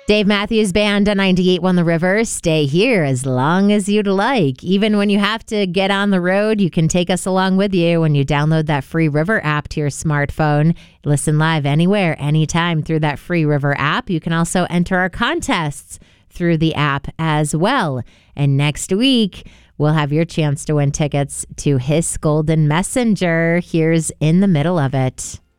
Dave Matthews Band on 98.1 The River. Stay here as long as you'd like. Even when you have to get on the road, you can take us along with you when you download that free River app to your smartphone. Listen live anywhere, anytime through that free River app. You can also enter our contests through the app as well. And next week, we'll have your chance to win tickets to Hiss Golden Messenger. Here's In the Middle of It.